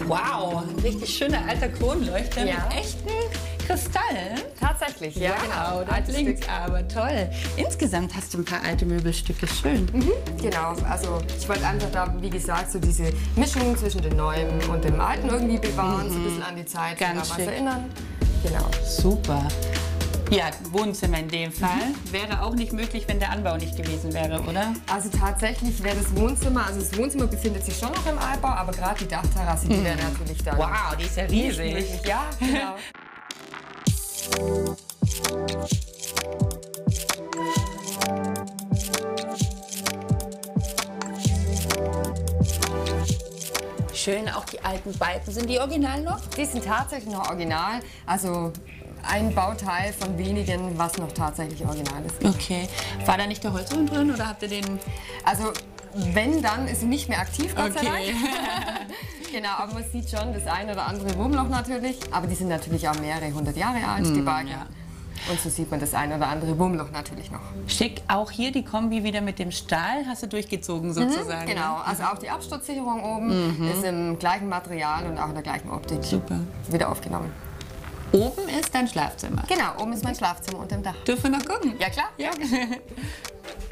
Wow, ein richtig schöner alter Kronleuchter Ja. mit echten Kristallen. Tatsächlich, ja, Wow, genau. das Altes klingt Stück. aber toll. Insgesamt hast du ein paar alte Möbelstücke, schön. Genau, also ich wollte einfach da, wie gesagt, so diese Mischung zwischen dem Neuen und dem Alten irgendwie bewahren, so ein bisschen an die Zeit Ganz damals schick. erinnern. Genau. Super. Ja, Wohnzimmer in dem Fall. Wäre auch nicht möglich, wenn der Anbau nicht gewesen wäre, oder? Also tatsächlich wäre das Wohnzimmer, also das Wohnzimmer befindet sich schon noch im Altbau, aber gerade die Dachterrasse, die wäre natürlich da. Wow, die ist ja riesig. Ja, genau. Schön, auch die alten Balken. Sind die original noch? Die sind tatsächlich noch original, also ein Bauteil von wenigen, was noch tatsächlich original ist. Okay. War da nicht der Holzofen drin oder habt ihr den... Also wenn, dann ist sie nicht mehr aktiv, Gott sei Dank. Okay. Genau, aber man sieht schon das ein oder andere Wurmloch natürlich. Aber die sind natürlich auch mehrere hundert Jahre alt, die Balken. ja. Und so sieht man das ein oder andere Wurmloch natürlich noch. Schick, auch hier die Kombi wieder mit dem Stahl hast du durchgezogen sozusagen. Genau, also auch die Absturzsicherung oben ist im gleichen Material und auch in der gleichen Optik Super. wieder aufgenommen. Oben ist dein Schlafzimmer. Genau, oben ist mein Schlafzimmer unter dem Dach. Dürfen wir noch gucken? Ja klar. Ja.